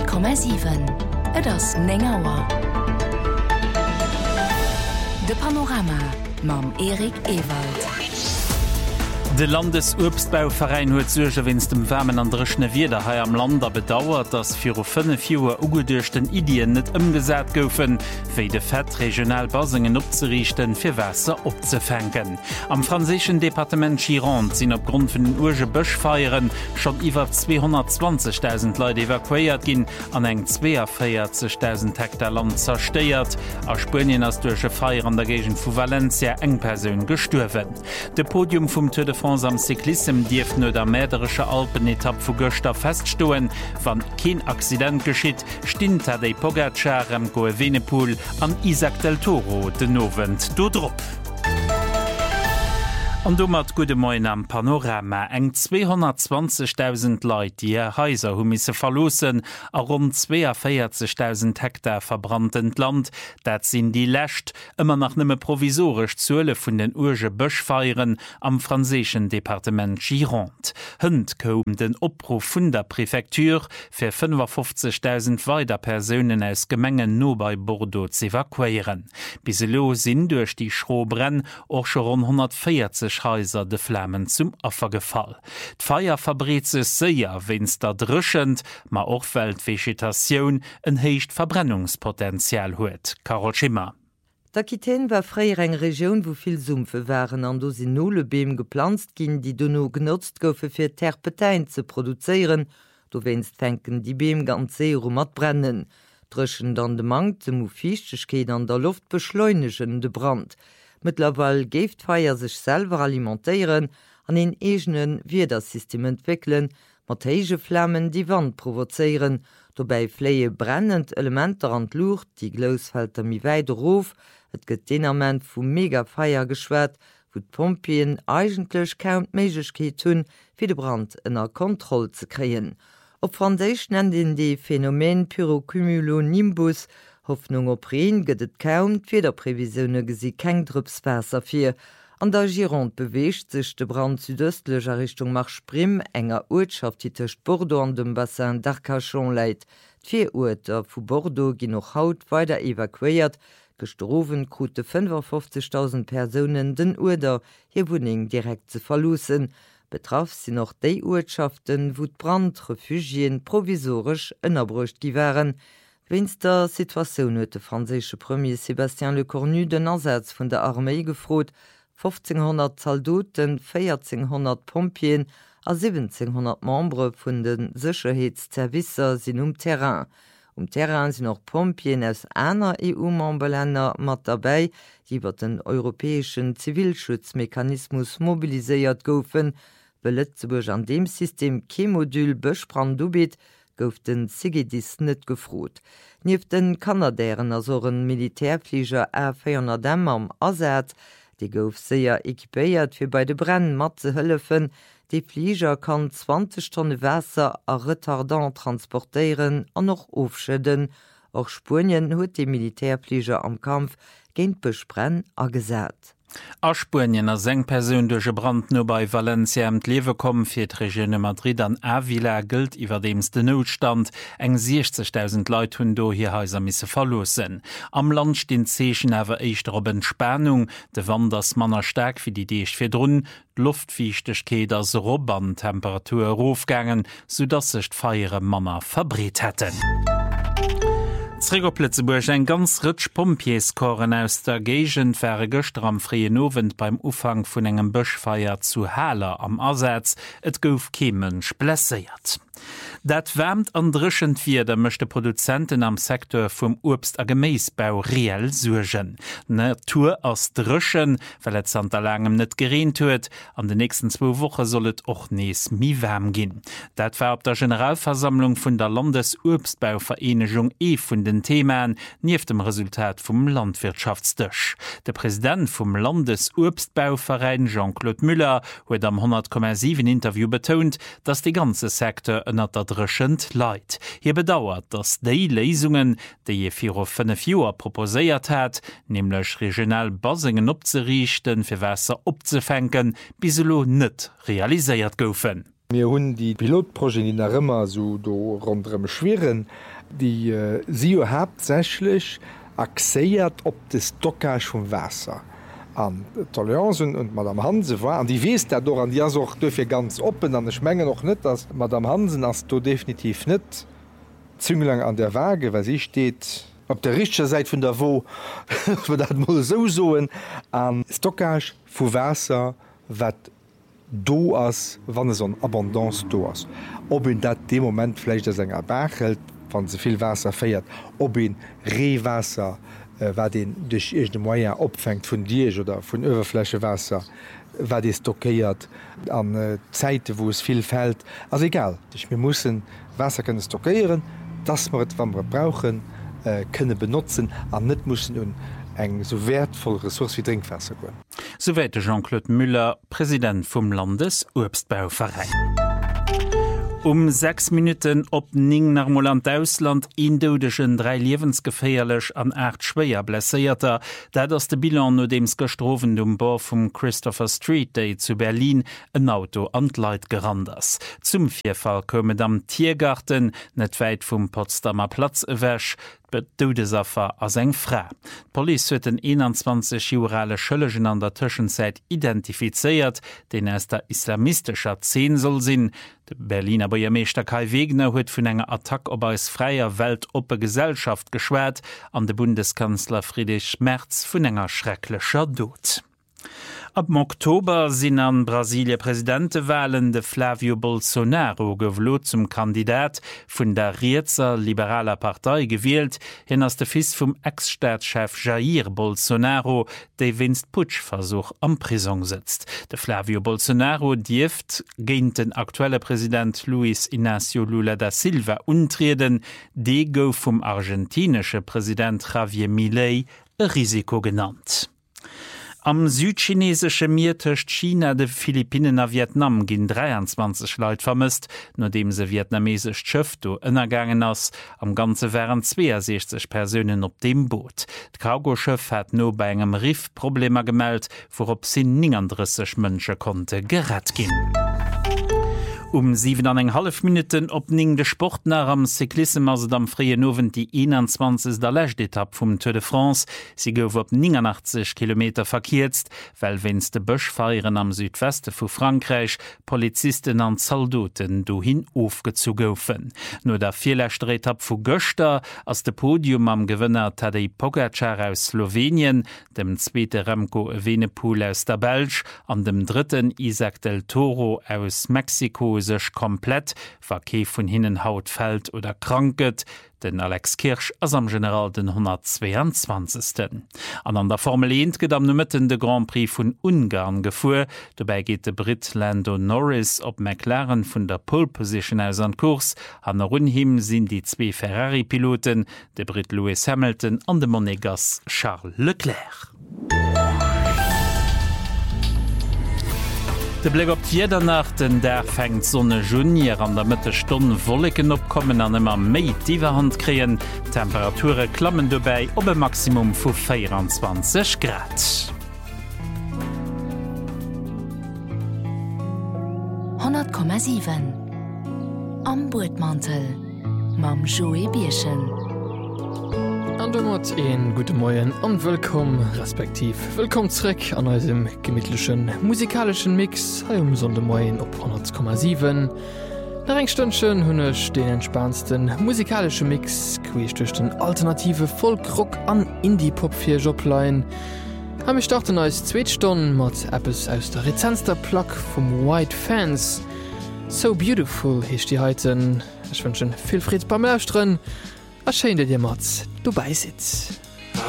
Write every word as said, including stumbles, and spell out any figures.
hundert Komma sieben. Et ass Nengauer. De Panorama mam Erik Ewald. De Landesobstbauverein huet Suge wins dem wärmen an drechne Wider hai am Lander bedauert, dats fir o fënne Vier ugedurchten Ideen net ëmgesät goufen, wéi de Fett regional Basingen opzerichten fir Wässer opzefänken. Am franzéschen Departement Gironde sinn opgrund vun den Urge Bëchfeieren schon iwwer zweihundertzwanzigtausend Leute evakuiert ginn, an eng zweihundertvierzigtausend Hektar Land zersteiert. A Spien ass duerche Feier an der Gegend vu Valencia eng Persoun gestuerwen. De Podium vum Tour de France am Cyklissem Dief no der mädersche Alpenetapp vu Göster feststoen, wann kein Accident geschitt, stint er déi Pogacar am Goe Venepool an Isaac del Toro den Novent dodrop. An do mat gute Moin am Panorama eng zweihundertzwanzigtausend Leiit die ihr Häuser hu misse verlosen a rund vierundvierzigtausend Hektar verbrannten Land, dat sinn die Lächt immer nach nimme provisorisch Zule vun den Urge Bëchfeieren am franzéschen Departement Gironde. Hënd kom den Opruf vun der Präfektur fir fünfundfünfzigtausend weiter Personen aus Gemengen no bei Bordeaux zu evakuieren. Biselo sinn durch die Schrobrenn och schon rund hundertvierzig Häuser de Flammen zum Opfergefall. D'Feier verbreet se séier wenns der drschend, ma och Weltvegetatioun en héicht Verbrennungspotenzial huet. Carol Schimmer. D'Aquitaine war freier eng Region, wo viel Sumpfe waren, an do sinn nole Beem geplant ginn, die donno genutzt goufe fir Terpetein ze produzieren, do wennst fänken die Beem ganz sehr um mat brennen. Drschen dann de Mang ze mo Fichtechkeet an der Luft beschleunigen de Brand. Mittlerweile geft Feier sich selber alimentieren, an den egenen Wiedersystem entwickeln, mathéige Flammen die Wand provozieren, dabei fleie brennend Elemente an Lucht, die Glosfelder mi weiter auf, et Getenement vu Megafeier geschwert, wo Pompien eigentlich kaum Möglichkeit tun, für den Brand in der Kontrolle zu kriegen. Op Französisch nennt ihn die Phänomen Pyrocumulonimbus. Hoffnung op Reen gëtt kaum fir der Prävisionune gesi keng Drpswässer fir. An der Gironde bewecht sech de Brand südöstlecher Richtung Marchprim enger Ortschaft die techt Bordeaux an dem Bassin d'Arcachon leit. D'vier Orter vu Bordeaux gin noch haut weiter evakuiert, gestroven krute fünfundfünfzigtausend Personen den Urder hier Wuning direkt ze verlussen. Betraff sie noch déi Ortschaften, wo d Brandrefugien provisorisch ënnerbrucht gi waren. Wins der Situation huet de franzésche Premier Sébastien Lecornu den Ansatz vun der Armee gefrot, fünfzehnhundert Soldaten, vierzehnhundert Pompien a siebzehnhundert Membre vun den Sicherheitsservicer sinn um Terrain. Um Terrain sinn noch Pompien aus einer E U-Memberländer mat dabei, die iwwer den europäischen Zivilschutzmechanismus mobiliséiert goufen, weil Lützeburg an dem System Ke-Modul Bëchbrand dubit, gouf den Sigedis net gefrot. Nief den Kanadären as oren Militärflieger R vierhundert M am Asat, die gouf séier ekipéiert fir bei de Brennen mat ze hëllefen, de Flieger kann zwanzig Tonnen Wässer a retardant transportéieren an noch ofschëden. Och Spurien huet de Militärflieger am Kampf géint Bëchbrenn a gesät. A Spien a seng persönliche Brand no bei Valencia em d'Lewe kommen fir d'Regione Madrid an Avila gëlt iwwer dems de Notstand eng sechzigtausend Leiit hunn do hier Häuser misse verlosen. Am Land stehn Zeechen awer eichter op Entspannung, de Wanders Manner stak wie die Deech fir drun, d'Luftfichtechkeet as Robbern Temperatur rofgangen, so dat sech d'Feiere Manner verbreet hätten. Zrigopletzeburg ein ganz ritsch Pompieskoren aus der Gegend wäre gestern am freien Novent beim Ufang vun engem Bëchfeier zu Haller am Ersatz, et gouf kemensch blessiert. Dat wärmt an drschend wie der möchte Produzenten am Sektor vum Obst a Gemäisbau reell surgen. Natur aus drschen, weil et an der langem net gerent huet, an den nächsten zwei Wochen sollet och nees mi wärm gin. Dat war op der Generalversammlung vun der Landesobstbauvereinigung e vun den Themen nief dem Resultat vum Landwirtschaftsdech. Der Präsident vum Landesobstbauverein Jean-Claude Müller huet am hundert Komma sieben Interview betont, dass die ganze Sektor ënner der drschend leit. Hier bedauert, dass die Lesungen, die je vier auf fünf Jahre proposéiert hat, nämlich regional Basingen opzerichten, für Wasser opzufänken, biselo net realisiert goufen. mir hunn die Pilotprojekte die nach immer so do rundrem schweren, die äh, sie hauptsächlich axéiert op de Stockage vom Wasser. An Toleranzen und Madame Hanse war an die wees der do an die auch dofir ganz open an Schmenge noch net, dass Madame Hansen as du definitiv net zünglang an der Waage, weil sie steht op der richtiger Seite von der wo dat muss so soen an Stockage vu Wasser wat do ass wann es an Abondanz do ass. Ob in dat dem moment vielleicht der Sänger bachelt, wann se viel Wasser feiert, ob in Rehwasser äh, war den durch de Moyen opfängt von Dir oder von Öwerfläche Wasser, war die stockiert an äh, Zeiten, wo es viel fällt. Also egal, ich, wir müssen Wasser können stockieren, das wir wann wir brauchen, äh, können benutzen, an net müssen und eng so wertvoll Ressource wie Trinkwasser goen. Soweit Jean-Claude Müller, Präsident vom Landesobstbauverein. Um sechs Minuten op Ning nach Moland Ausland indodeschen drei lebensgefährlich an acht schwer blessierter, da das de Bilan no dems gestroven um Bau vom Christopher Street Day zu Berlin ein Auto an Leiit geranders. Zum Vierfall komme am Tiergarten net weit vom Potsdamer Platz wäsch, Todesaffer as eng Fra. Police huet den einundzwanzig jurale Schëllegen an der Tëschenzeit identifizeiert, den es der islamistischer Zehn soll sinn. De Berliner Bürgermeister Kai Wegner huet vun enger Attack op als freier Welt oppe Gesellschaft geschwert, an de Bundeskanzler Friedrich Merz vun enger schrecklicher Dod. Ab Oktober sind an Brasilie Präsidentewahlen de Flavio Bolsonaro gewlot zum Kandidat vun der Riezer liberaler Partei gewählt, hin as de Fils vom Ex-Staatschef Jair Bolsonaro, de winst Putschversuch am Prison sitzt. De Flavio Bolsonaro dieft géint den aktuelle Präsident Luis Inácio Lula da Silva untreten, de gouf vom argentinische Präsident Javier Milei e Risiko genannt. Am südchinesische Meer töcht China de Philippinen a Vietnam ginn dreiundzwanzig Leiit vermisst, nachdem se vietnamesisch Schëff do ënnergangen ass. Am ganze wären zweiundsechzig Personen op dem Boot. D'Cargoschëff hat no bei engem Riff Probleme gemeldt, worop sinn neununddreißig Mënsche konnte gerett ginn. Um siebeneinhalb Minuten op ning de Sportner am Cyklisme as am freien Nowen die einundzwanzigste Lächtetapp vum Tour de France. Sie gouf op neunundachtzig Kilometer verkiert, weil wenns de Bëschfeieren am Südweste vu Frankreich Polizisten an Soldaten do hin aufgezu goufen. No der vierlächte Etapp vu Göster ass de Podium am Gewinner Tadej Pogacar aus Slowenien, dem zweite Remco Evenepoel aus der Belg, an dem dritten Isaac del Toro aus Mexiko sech komplett, Verkehr vun hinnen Haut fällt oder kranket, den Alex Kirsch as am General den hundertzweiundzwanzigsten. An an der Formel eins geht am Mitten de Grand Prix vun Ungarn gefuhr, dabei geht de Brit Lando Norris op McLaren vun der Pole Position aus an Kurs, an runhim sind die zwei Ferrari-Piloten, de Brit Lewis Hamilton an de Monegas Charles Leclerc. De Blick op jeder Nachten der fängt Sonne Junior an der Mitte Stunde Wolken opkommen an immer méi Diwerhand kreen. Temperature klammen dabei op ein Maximum vu vierundzwanzig Grad. hundert Komma sieben Am Burtmantel mam Joe Bierchen. An mat en gute Moien an willkom respektiv. Willkom zurück an eurem gemidtlichen musikalischen Mix he um Sonde Moien op hundert Komma sieben. Nach eng Stündchen hunnech den entspannsten musikalischen Mix queech durch den alternative Folkrock an Indie-Pop-vier Jobline. Ha ich starten als Zweetstunden mat Apps aus der Rezenster Plaque vom White Fans. So beautiful hecht die heiten. Ich wünschen viel Frieds beim Mästren. Erscheint dir Mats, du beisitzt.